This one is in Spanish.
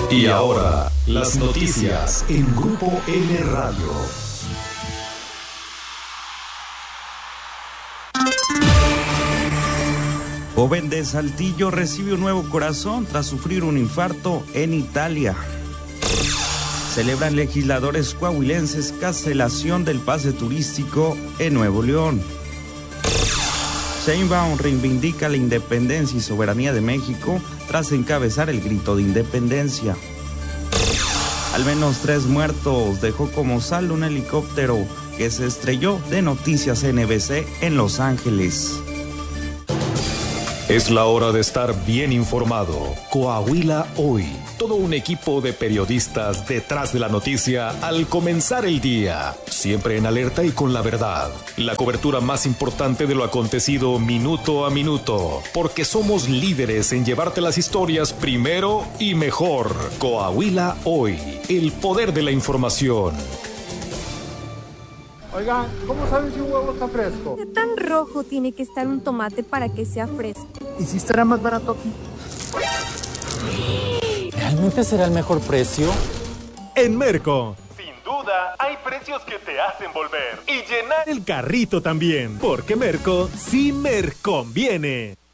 Y ahora, las noticias en Grupo N Radio. Joven de Saltillo recibe un nuevo corazón tras sufrir un infarto en Italia. Celebran legisladores coahuilenses cancelación del pase turístico en Nuevo León. Sheinbaum reivindica la independencia y soberanía de México tras encabezar el grito de independencia. Al menos 3 muertos dejó como saldo un helicóptero que se estrelló de Noticias NBC en Los Ángeles. Es la hora de estar bien informado. Coahuila Hoy. Todo un equipo de periodistas detrás de la noticia al comenzar el día. Siempre en alerta y con la verdad. La cobertura más importante de lo acontecido minuto a minuto. Porque somos líderes en llevarte las historias primero y mejor. Coahuila Hoy. El poder de la información. Oigan, ¿cómo saben si un huevo está fresco? ¿Qué tan rojo tiene que estar un tomate para que sea fresco? ¿Y si estará más barato aquí? ¿Realmente será el mejor precio? En Merco. Sin duda, hay precios que te hacen volver y llenar El carrito también, porque Merco sí me conviene.